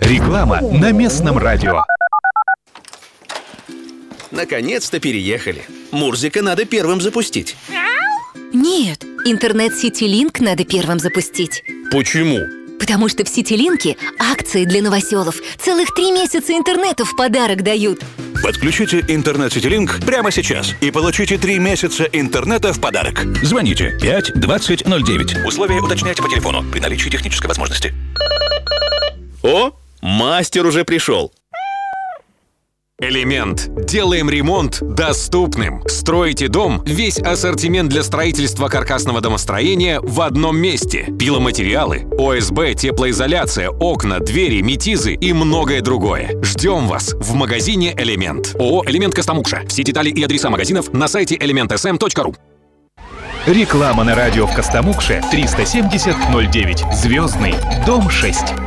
Реклама на местном радио. Наконец-то переехали. Мурзика надо первым запустить. Нет, интернет CityLink надо первым запустить. Почему? Потому что в CityLink акции для новоселов. Целых 3 месяца интернета в подарок дают. Подключите интернет CityLink прямо сейчас и получите 3 месяца интернета в подарок. Звоните 5 20 09. Условия уточняйте по телефону при наличии технической возможности. О, мастер уже пришел. Элемент. Делаем ремонт доступным. Строите дом, весь ассортимент для строительства каркасного домостроения в одном месте. Пиломатериалы, ОСБ, теплоизоляция, окна, двери, метизы и многое другое. Ждем вас в магазине «Элемент». ООО «Элемент» Костомукша. Все детали и адреса магазинов на сайте elementsm.ru. Реклама на радио в Костомукше 370 09. Звездный, дом 6.